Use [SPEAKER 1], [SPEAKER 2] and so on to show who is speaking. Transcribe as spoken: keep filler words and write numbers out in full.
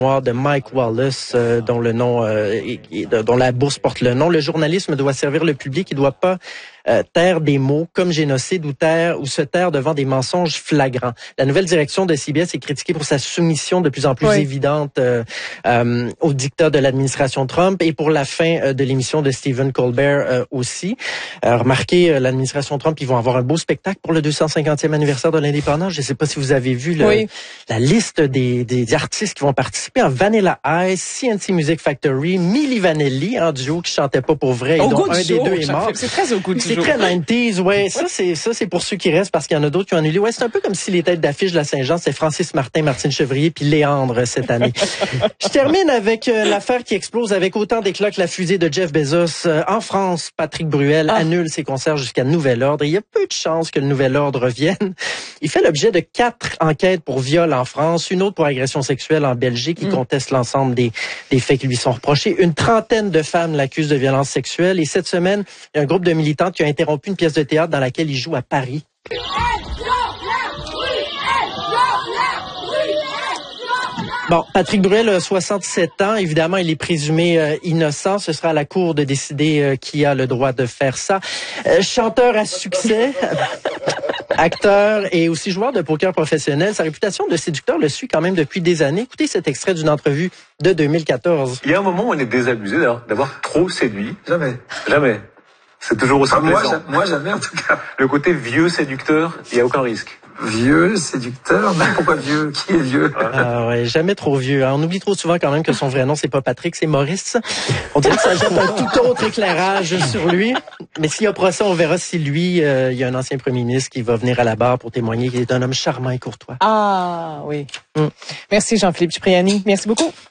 [SPEAKER 1] de Mike Wallace, euh, dont le nom, euh, et, et, dont la bourse porte le nom. Le journalisme doit servir le public, il ne doit pas euh, taire des mots comme génocide ou taire ou se taire devant des mensonges flagrants. La nouvelle direction de C B S est critiquée pour sa soumission de plus en plus oui. évidente euh, euh, au dictat de l'administration Trump et pour la fin euh, de l'émission de Stephen Colbert euh, aussi. Euh, remarquez, euh, l'administration Trump, ils vont avoir un beau spectacle pour le deux cent cinquantième anniversaire de l'indépendance. Je ne sais pas si vous avez vu le, oui. la liste des, des artistes qui vont participer. En Vanilla Ice, C N C Music Factory, Milli Vanilli, en duo qui chantait pas pour vrai, et dont un des deux est mort.
[SPEAKER 2] C'est très au goût du
[SPEAKER 1] C'est
[SPEAKER 2] jour.
[SPEAKER 1] très nineties, ouais. Ça, c'est ça, c'est pour ceux qui restent parce qu'il y en a d'autres qui ont annulé. Ouais, c'est un peu comme si les têtes d'affiche de la Saint-Jean, c'est Francis Martin, Martine Chevrier, puis Léandre cette année. Je termine avec euh, l'affaire qui explose avec autant d'éclat que la fusée de Jeff Bezos. Euh, en France, Patrick Bruel ah. annule ses concerts jusqu'à nouvel ordre. Et il y a peu de chances que le nouvel ordre revienne. Il fait l'objet de quatre enquêtes pour viol en France, une autre pour agression sexuelle en Belgique. Il mm. conteste l'ensemble des, des faits qui lui sont reprochés. Une trentaine de femmes l'accusent de violences sexuelles. Et cette semaine, il y a un groupe de militants qui a interrompu une pièce de théâtre dans laquelle il joue à Paris. Bon, Patrick Bruel a soixante-sept ans. Évidemment, il est présumé euh, innocent. Ce sera à la cour de décider euh, qui a le droit de faire ça. Euh, chanteur à succès, acteur et aussi joueur de poker professionnel. Sa réputation de séducteur le suit quand même depuis des années. Écoutez cet extrait d'une entrevue de deux mille quatorze.
[SPEAKER 3] Il y a un moment où on est désabusé d'avoir trop séduit. Jamais. Jamais. C'est toujours aussi plaisant.
[SPEAKER 4] Moi, moi, jamais en tout cas.
[SPEAKER 3] Le côté vieux séducteur, il n'y a aucun risque.
[SPEAKER 4] Vieux, séducteur, mais pourquoi vieux? Qui est vieux?
[SPEAKER 1] Ah ouais, jamais trop vieux. Hein. On oublie trop souvent quand même que son vrai nom, c'est pas Patrick, c'est Maurice. On dirait que ça jette un tout autre éclairage sur lui. Mais s'il y a procès, on verra si lui, euh, il y a un ancien premier ministre qui va venir à la barre pour témoigner qu'il est un homme charmant et courtois.
[SPEAKER 2] Ah oui. Mm. Merci Jean-Philippe Cipriani. Merci beaucoup.